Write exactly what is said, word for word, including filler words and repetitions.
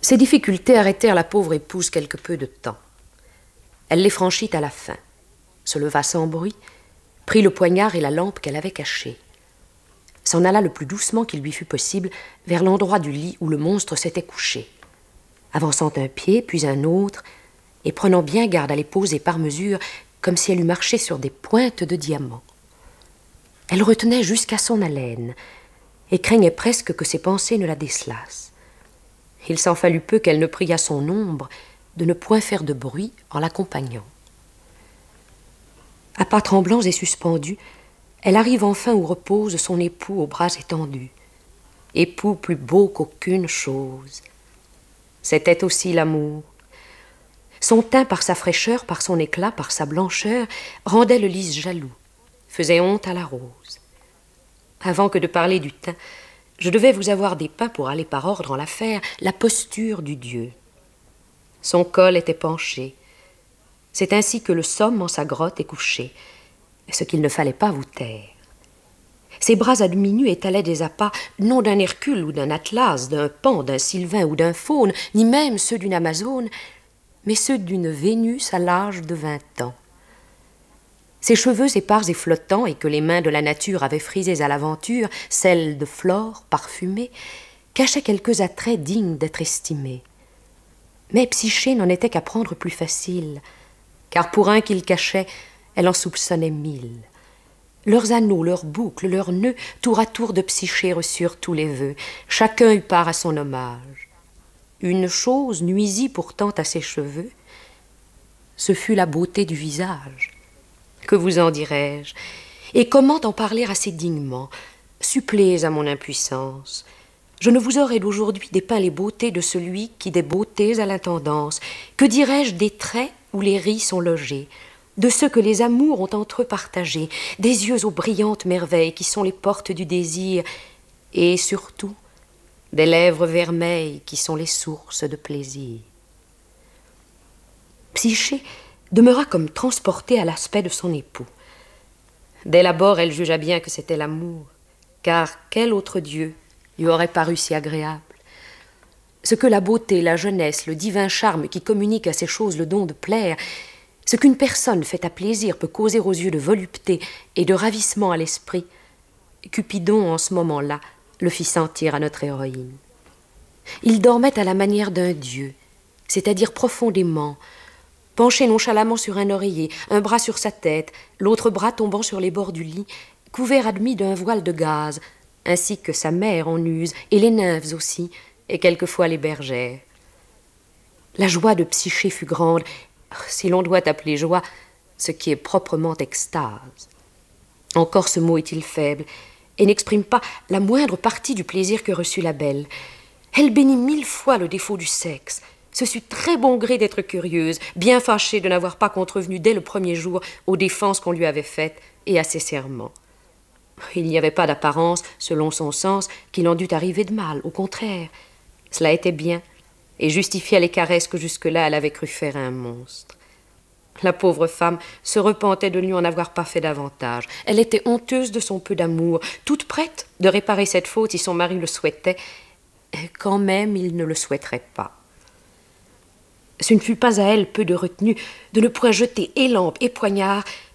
Ces difficultés arrêtèrent la pauvre épouse quelque peu de temps. Elle les franchit à la fin, se leva sans bruit, prit le poignard et la lampe qu'elle avait cachée, s'en alla le plus doucement qu'il lui fut possible vers l'endroit du lit où le monstre s'était couché, avançant un pied, puis un autre, et prenant bien garde à les poser par mesure, comme si elle eût marché sur des pointes de diamant. Elle retenait jusqu'à son haleine, et craignait presque que ses pensées ne la décelassent. Il s'en fallut peu qu'elle ne priât son ombre de ne point faire de bruit en l'accompagnant. À pas tremblants et suspendus, elle arrive enfin où repose son époux aux bras étendus, époux plus beau qu'aucune chose. C'était aussi l'amour. Son teint, par sa fraîcheur, par son éclat, par sa blancheur, rendait le lys jaloux, faisait honte à la rose. Avant que de parler du teint, je devais vous avoir dépeint, pour aller par ordre en l'affaire, la posture du dieu. Son col était penché. C'est ainsi que le somme en sa grotte est couché, ce qu'il ne fallait pas vous taire. Ses bras à demi nus étalaient des appas, non d'un Hercule ou d'un Atlas, d'un Pan, d'un Sylvain ou d'un Faune, ni même ceux d'une Amazone, mais ceux d'une Vénus à l'âge de vingt ans. Ses cheveux épars et flottants, et que les mains de la nature avaient frisés à l'aventure, celles de Flore, parfumée, cachaient quelques attraits dignes d'être estimés. Mais Psyché n'en était qu'à prendre plus facile, car pour un qu'il cachait, elle en soupçonnait mille. Leurs anneaux, leurs boucles, leurs nœuds, tour à tour de Psyché reçurent tous les vœux. Chacun eut part à son hommage. Une chose nuisit pourtant à ses cheveux, ce fut la beauté du visage. Que vous en dirais-je? Et comment en parler assez dignement? Supplez à mon impuissance. Je ne vous aurais d'aujourd'hui dépeint les beautés de celui qui des beautés a l'intendance. Que dirais-je des traits où les ris sont logés, de ceux que les amours ont entre eux partagés, des yeux aux brillantes merveilles qui sont les portes du désir, et surtout des lèvres vermeilles qui sont les sources de plaisir. Psyché demeura comme transportée à l'aspect de son époux. Dès l'abord, elle jugea bien que c'était l'amour, car quel autre dieu lui aurait paru si agréable? Ce que la beauté, la jeunesse, le divin charme qui communique à ces choses le don de plaire, ce qu'une personne faite à plaisir peut causer aux yeux de volupté et de ravissement à l'esprit, Cupidon, en ce moment-là, le fit sentir à notre héroïne. Il dormait à la manière d'un dieu, c'est-à-dire profondément, penché nonchalamment sur un oreiller, un bras sur sa tête, l'autre bras tombant sur les bords du lit, couvert à demi d'un voile de gaze, ainsi que sa mère en use, et les nymphes aussi, et quelquefois les bergères. La joie de Psyché fut grande, si l'on doit appeler joie ce qui est proprement extase. Encore ce mot est-il faible, et n'exprime pas la moindre partie du plaisir que reçut la belle. Elle bénit mille fois le défaut du sexe, se sut très bon gré d'être curieuse, bien fâchée de n'avoir pas contrevenu dès le premier jour aux défenses qu'on lui avait faites et à ses serments. Il n'y avait pas d'apparence, selon son sens, qu'il en dût arriver de mal, au contraire. Cela était bien, et justifiait les caresses que jusque-là elle avait cru faire à un monstre. La pauvre femme se repentait de ne lui en avoir pas fait davantage. Elle était honteuse de son peu d'amour, toute prête de réparer cette faute si son mari le souhaitait, quand même il ne le souhaiterait pas. Ce ne fut pas à elle peu de retenue de ne point jeter et lampe et poignard